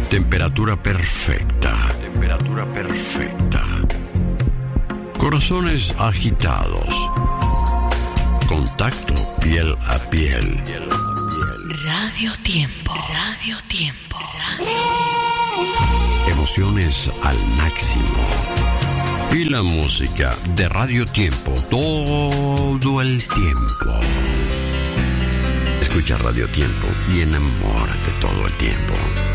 Temperatura perfecta. Temperatura perfecta. Corazones agitados. Contacto piel a piel. Radio Tiempo. Radio Tiempo. Emociones al máximo. Y la música de Radio Tiempo todo el tiempo. Escucha Radio Tiempo y enamórate todo el tiempo.